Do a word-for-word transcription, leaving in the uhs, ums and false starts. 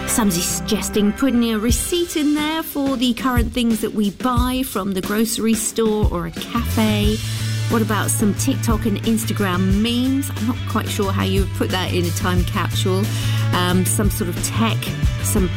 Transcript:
Somebody's suggesting putting a receipt in there for the current things that we buy from the grocery store or a cafe. What about some TikTok and Instagram memes? I'm not quite sure how you would put that in a time capsule. Um, some sort of tech, some